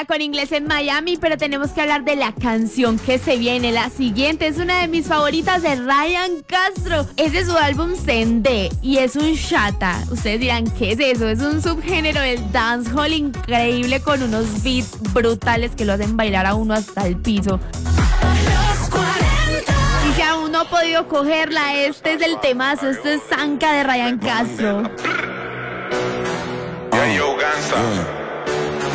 Camila con Inglés en Miami, pero tenemos que hablar de la canción que se viene. La siguiente es una de mis favoritas de Ryan Castro. Es de su álbum Sende y es un chata. Ustedes dirán, ¿qué es eso? Es un subgénero del dancehall increíble con unos beats brutales que lo hacen bailar a uno hasta el piso. Y si aún no ha podido cogerla, este es el temazo. Este es Zanca de Ryan Castro. Yo, Gansa.